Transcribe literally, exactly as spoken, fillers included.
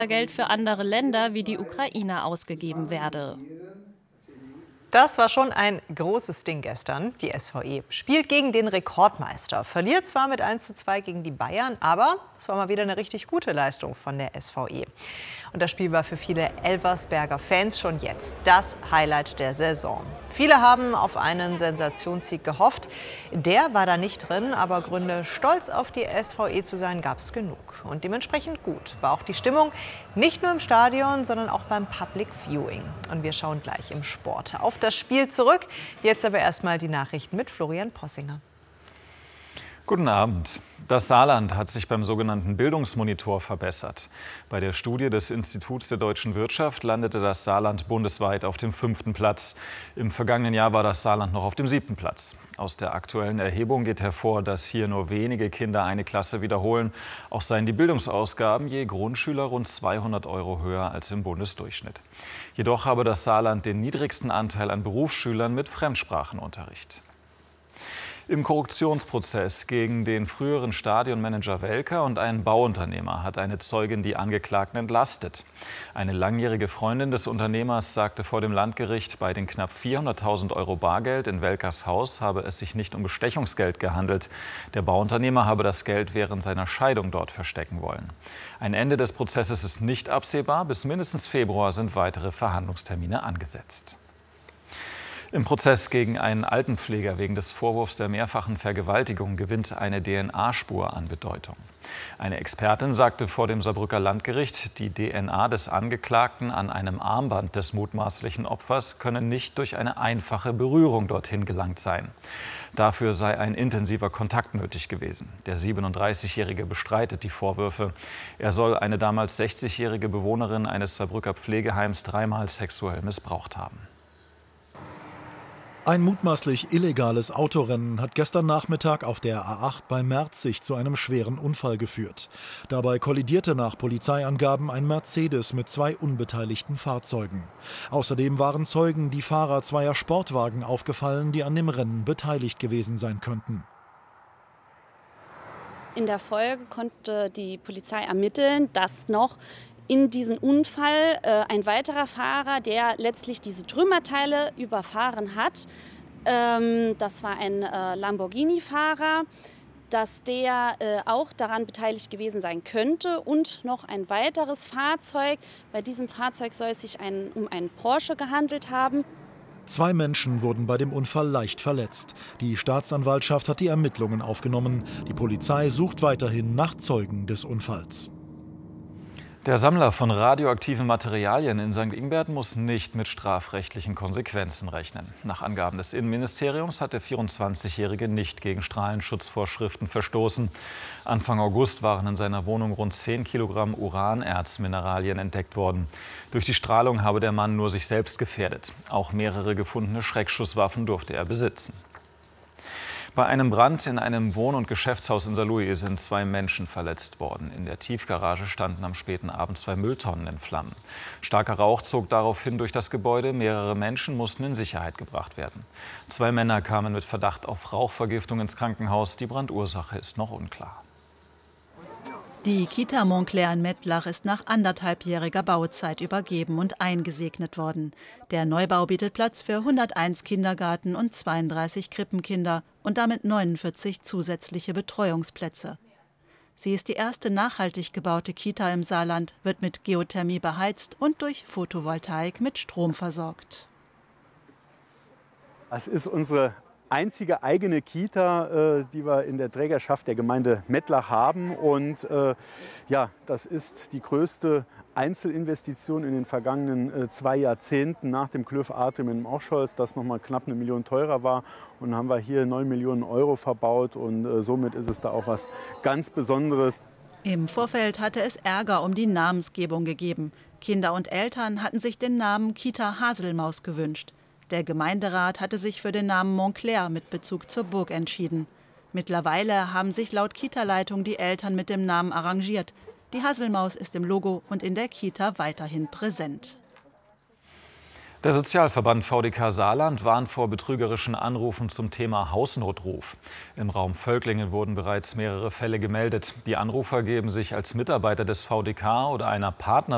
Geld für andere Länder wie die Ukraine ausgegeben werde. Das war schon ein großes Ding gestern. Die S V E spielt gegen den Rekordmeister, verliert zwar mit eins zu zwei gegen die Bayern, aber es war mal wieder eine richtig gute Leistung von der S V E. Und das Spiel war für viele Elversberger Fans schon jetzt das Highlight der Saison. Viele haben auf einen Sensationssieg gehofft. Der war da nicht drin, aber Gründe, stolz auf die S V E zu sein, gab es genug. Und dementsprechend gut war auch die Stimmung, nicht nur im Stadion, sondern auch beim Public Viewing. Und wir schauen gleich im Sport auf das Spiel zurück. Jetzt aber erstmal die Nachrichten mit Florian Possinger. Guten Abend. Das Saarland hat sich beim sogenannten Bildungsmonitor verbessert. Bei der Studie des Instituts der deutschen Wirtschaft landete das Saarland bundesweit auf dem fünften Platz. Im vergangenen Jahr war das Saarland noch auf dem siebten Platz. Aus der aktuellen Erhebung geht hervor, dass hier nur wenige Kinder eine Klasse wiederholen. Auch seien die Bildungsausgaben je Grundschüler rund zweihundert Euro höher als im Bundesdurchschnitt. Jedoch habe das Saarland den niedrigsten Anteil an Berufsschülern mit Fremdsprachenunterricht. Im Korruptionsprozess gegen den früheren Stadionmanager Welker und einen Bauunternehmer hat eine Zeugin die Angeklagten entlastet. Eine langjährige Freundin des Unternehmers sagte vor dem Landgericht, bei den knapp vierhunderttausend Euro Bargeld in Welkers Haus habe es sich nicht um Bestechungsgeld gehandelt. Der Bauunternehmer habe das Geld während seiner Scheidung dort verstecken wollen. Ein Ende des Prozesses ist nicht absehbar. Bis mindestens Februar sind weitere Verhandlungstermine angesetzt. Im Prozess gegen einen Altenpfleger wegen des Vorwurfs der mehrfachen Vergewaltigung gewinnt eine D N A-Spur an Bedeutung. Eine Expertin sagte vor dem Saarbrücker Landgericht, die D N A des Angeklagten an einem Armband des mutmaßlichen Opfers könne nicht durch eine einfache Berührung dorthin gelangt sein. Dafür sei ein intensiver Kontakt nötig gewesen. Der siebenunddreißigjährige bestreitet die Vorwürfe. Er soll eine damals sechzigjährige Bewohnerin eines Saarbrücker Pflegeheims dreimal sexuell missbraucht haben. Ein mutmaßlich illegales Autorennen hat gestern Nachmittag auf der A acht bei Merzig zu einem schweren Unfall geführt. Dabei kollidierte nach Polizeiangaben ein Mercedes mit zwei unbeteiligten Fahrzeugen. Außerdem waren Zeugen die Fahrer zweier Sportwagen aufgefallen, die an dem Rennen beteiligt gewesen sein könnten. In der Folge konnte die Polizei ermitteln, dass noch in diesen Unfall äh, ein weiterer Fahrer, der letztlich diese Trümmerteile überfahren hat, ähm, das war ein äh, Lamborghini-Fahrer, dass der äh, auch daran beteiligt gewesen sein könnte und noch ein weiteres Fahrzeug. Bei diesem Fahrzeug soll es sich ein, um einen Porsche gehandelt haben. Zwei Menschen wurden bei dem Unfall leicht verletzt. Die Staatsanwaltschaft hat die Ermittlungen aufgenommen. Die Polizei sucht weiterhin nach Zeugen des Unfalls. Der Sammler von radioaktiven Materialien in Sankt Ingbert muss nicht mit strafrechtlichen Konsequenzen rechnen. Nach Angaben des Innenministeriums hat der vierundzwanzigjährige nicht gegen Strahlenschutzvorschriften verstoßen. Anfang August waren in seiner Wohnung rund zehn Kilogramm Uranerzmineralien entdeckt worden. Durch die Strahlung habe der Mann nur sich selbst gefährdet. Auch mehrere gefundene Schreckschusswaffen durfte er besitzen. Bei einem Brand in einem Wohn- und Geschäftshaus in Saarlouis sind zwei Menschen verletzt worden. In der Tiefgarage standen am späten Abend zwei Mülltonnen in Flammen. Starker Rauch zog daraufhin durch das Gebäude. Mehrere Menschen mussten in Sicherheit gebracht werden. Zwei Männer kamen mit Verdacht auf Rauchvergiftung ins Krankenhaus. Die Brandursache ist noch unklar. Die Kita Montclair in Mettlach ist nach anderthalbjähriger Bauzeit übergeben und eingesegnet worden. Der Neubau bietet Platz für hunderteins Kindergarten- und zweiunddreißig Krippenkinder und damit neunundvierzig zusätzliche Betreuungsplätze. Sie ist die erste nachhaltig gebaute Kita im Saarland, wird mit Geothermie beheizt und durch Photovoltaik mit Strom versorgt. Das ist unsere einzige eigene Kita, äh, die wir in der Trägerschaft der Gemeinde Mettlach haben. Und äh, ja, das ist die größte Einzelinvestition in den vergangenen äh, zwei Jahrzehnten nach dem Klöf-Atrium in Ochscholz, das noch mal knapp eine Million teurer war. Und dann haben wir hier neun Millionen Euro verbaut und äh, somit ist es da auch was ganz Besonderes. Im Vorfeld hatte es Ärger um die Namensgebung gegeben. Kinder und Eltern hatten sich den Namen Kita Haselmaus gewünscht. Der Gemeinderat hatte sich für den Namen Montclair mit Bezug zur Burg entschieden. Mittlerweile haben sich laut Kita-Leitung die Eltern mit dem Namen arrangiert. Die Haselmaus ist im Logo und in der Kita weiterhin präsent. Der Sozialverband V D K Saarland warnt vor betrügerischen Anrufen zum Thema Hausnotruf. Im Raum Völklingen wurden bereits mehrere Fälle gemeldet. Die Anrufer geben sich als Mitarbeiter des V D K oder einer Partner